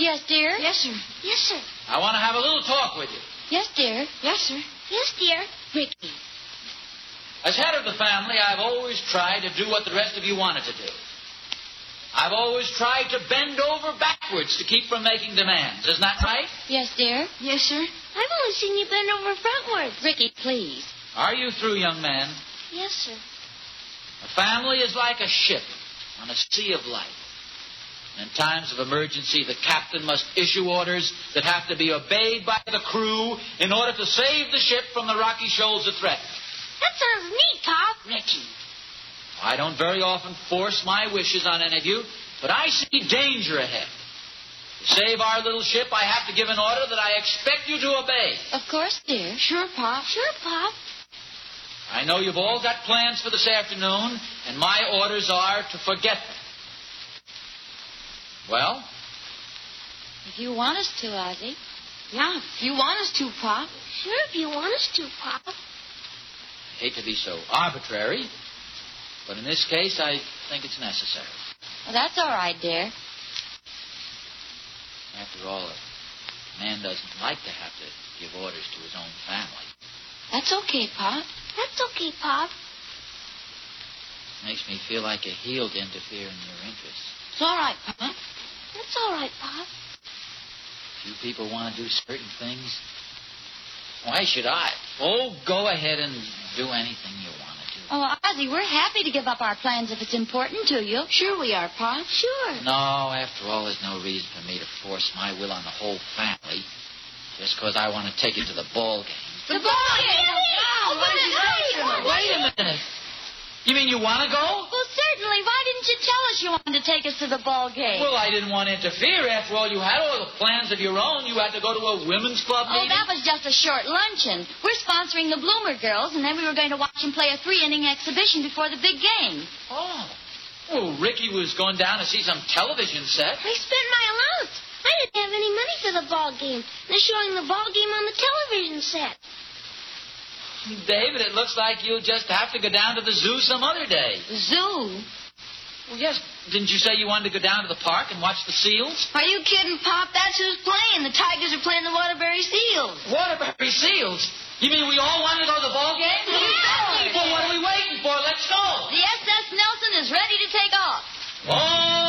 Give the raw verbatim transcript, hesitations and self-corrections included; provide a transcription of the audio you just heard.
Yes, dear? Yes, sir. Yes, sir. I want to have a little talk with you. Yes, dear? Yes, sir. Yes, dear. Ricky. As head of the family, I've always tried to do what the rest of you wanted to do. I've always tried to bend over backwards to keep from making demands. Isn't that right? Yes, dear? Yes, sir. I've only seen you bend over frontwards. Ricky, please. Are you through, young man? Yes, sir. A family is like a ship on a sea of life. In times of emergency, the captain must issue orders that have to be obeyed by the crew in order to save the ship from the rocky shoals that threaten. That sounds neat, Pop. Ricky. I don't very often force my wishes on any of you, but I see danger ahead. To save our little ship, I have to give an order that I expect you to obey. Of course, dear. Sure, Pop. Sure, Pop. I know you've all got plans for this afternoon, and my orders are to forget them. Well? If you want us to, Ozzie. Yeah, if you want us to, Pop. Sure, if you want us to, Pop. I hate to be so arbitrary, but in this case, I think it's necessary. Well, that's all right, dear. After all, a man doesn't like to have to give orders to his own family. That's okay, Pop. That's okay, Pop. Makes me feel like a heel to interfere in your interests. It's all right, Pop. That's all right, Pop. If you people want to do certain things, why should I? Oh, go ahead and do anything you want to do. Oh, Ozzie, we're happy to give up our plans if it's important to you. Sure we are, Pop. Sure. No, after all, there's no reason for me to force my will on the whole family just because I want to take it to the ball game. The ball game! Oh, what is that? Wait a minute. You mean you want to go? Well, certainly. Why didn't you tell us you wanted to take us to the ball game? Well, I didn't want to interfere. After all, you had all the plans of your own. You had to go to a women's club Oh, meeting. that was just a short luncheon. We're sponsoring the Bloomer Girls, and then we were going to watch them play a three-inning exhibition before the big game. Oh. Well, Ricky was going down to see some television set. I spent my allowance. I didn't have any money for the ball game. They're showing the ball game on the television set. David, it looks like you'll just have to go down to the zoo some other day. Zoo? Well, yes. Didn't you say you wanted to go down to the park and watch the seals? Are you kidding, Pop? That's who's playing. The Tigers are playing the Waterbury Seals. Waterbury Seals? You mean we all want to go to the ball game? Yeah. Well, what are we waiting for? Let's go. The S S Nelson is ready to take off. Oh!